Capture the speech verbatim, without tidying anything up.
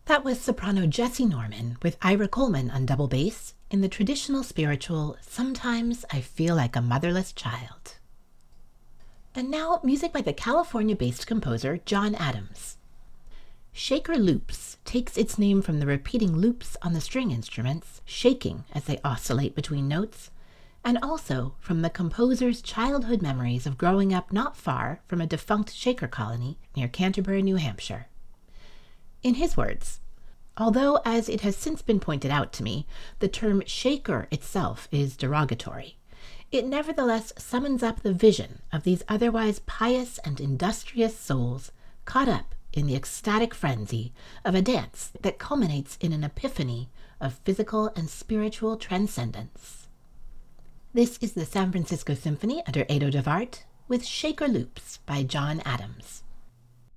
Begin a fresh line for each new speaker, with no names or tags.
That was soprano Jessie Norman with Ira Coleman on double bass in the traditional spiritual Sometimes I Feel Like a Motherless Child. And now music by the California-based composer John Adams. Shaker Loops takes its name from the repeating loops on the string instruments, shaking as they oscillate between notes, and also from the composer's childhood memories of growing up not far from a defunct Shaker colony near Canterbury, New Hampshire. In his words, although, as it has since been pointed out to me, the term Shaker itself is derogatory, it nevertheless summons up the vision of these otherwise pious and industrious souls caught up in the ecstatic frenzy of a dance that culminates in an epiphany of physical and spiritual transcendence. This is the San Francisco Symphony under Edo de Wart with Shaker Loops by John Adams.